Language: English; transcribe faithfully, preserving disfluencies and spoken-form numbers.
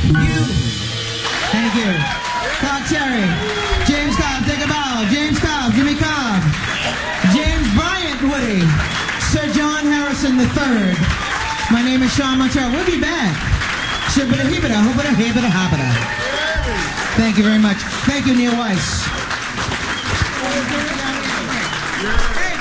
You. Thank you. Todd Cherry. James Cobb, take a bow. James Cobb, Jimmy Cobb. James Bryant Woody. Sir John Harrison the third. My name is Sean Montreal. We'll be back. Shibbida hibbida, hoobida hibbida hobbida. Thank you very much. Thank you, Neil Weiss. Hey.